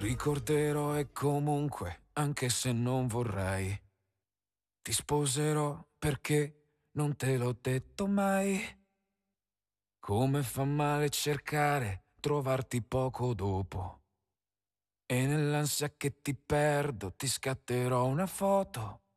Ricorderò e comunque, anche se non vorrei, ti sposerò perché non te l'ho detto mai. Come fa male cercare, trovarti poco dopo. E nell'ansia che ti perdo ti scatterò una foto